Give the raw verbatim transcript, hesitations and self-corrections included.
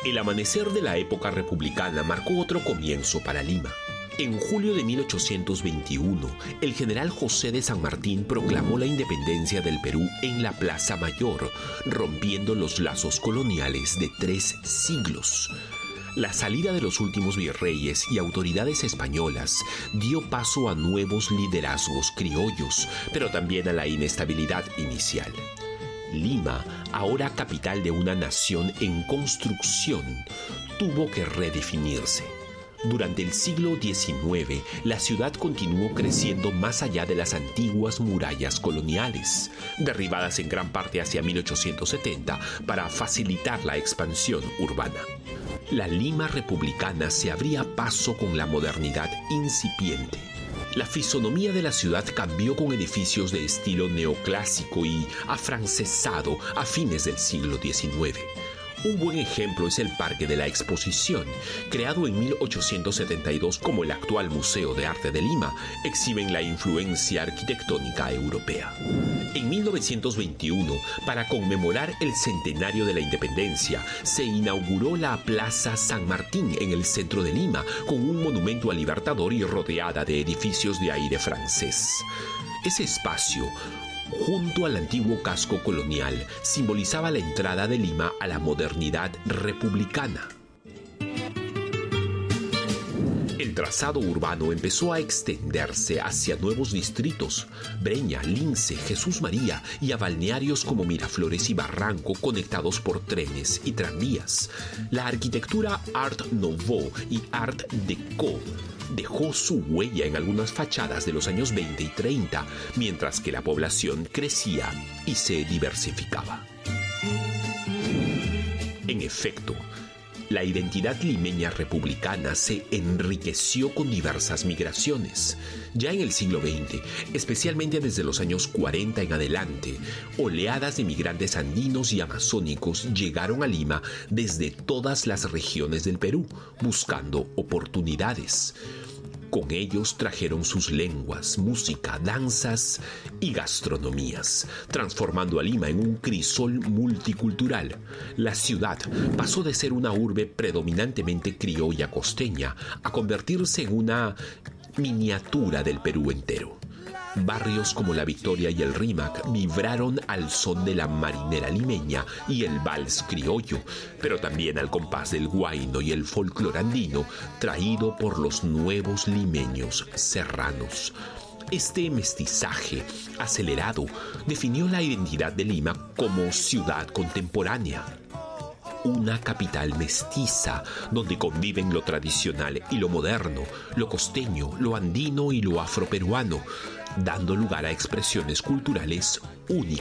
El amanecer de la época republicana marcó otro comienzo para Lima. En julio de mil ochocientos veintiuno, el general José de San Martín proclamó la independencia del Perú en la Plaza Mayor, rompiendo los lazos coloniales de tres siglos. La salida de los últimos virreyes y autoridades españolas dio paso a nuevos liderazgos criollos, pero también a la inestabilidad inicial. Lima, ahora capital de una nación en construcción, tuvo que redefinirse. Durante el siglo diecinueve, la ciudad continuó creciendo más allá de las antiguas murallas coloniales, derribadas en gran parte hacia mil ochocientos setenta para facilitar la expansión urbana. La Lima republicana se abría paso con la modernidad incipiente. La fisonomía de la ciudad cambió con edificios de estilo neoclásico y afrancesado a fines del siglo diecinueve. Un buen ejemplo es el Parque de la Exposición, creado en mil ochocientos setenta y dos como el actual Museo de Arte de Lima, exhiben la influencia arquitectónica europea. En mil novecientos veintiuno, para conmemorar el centenario de la independencia, se inauguró la Plaza San Martín en el centro de Lima, con un monumento al Libertador y rodeada de edificios de aire francés. Ese espacio, junto al antiguo casco colonial, simbolizaba la entrada de Lima a la modernidad republicana. El trazado urbano empezó a extenderse hacia nuevos distritos, Breña, Lince, Jesús María, y a balnearios como Miraflores y Barranco, conectados por trenes y tranvías. La arquitectura Art Nouveau y Art Deco dejó su huella en algunas fachadas de los años veinte y treinta, mientras que la población crecía y se diversificaba. En efecto, la identidad limeña republicana se enriqueció con diversas migraciones. Ya en el siglo veinte, especialmente desde los años cuarenta en adelante, oleadas de migrantes andinos y amazónicos llegaron a Lima desde todas las regiones del Perú, buscando oportunidades. Con ellos trajeron sus lenguas, música, danzas y gastronomías, transformando a Lima en un crisol multicultural. La ciudad pasó de ser una urbe predominantemente criolla costeña a convertirse en una miniatura del Perú entero. Barrios como La Victoria y el Rímac vibraron al son de la marinera limeña y el vals criollo, pero también al compás del huayno y el folclor andino traído por los nuevos limeños serranos. Este mestizaje acelerado definió la identidad de Lima como ciudad contemporánea. Una capital mestiza, donde conviven lo tradicional y lo moderno, lo costeño, lo andino y lo afroperuano, dando lugar a expresiones culturales únicas.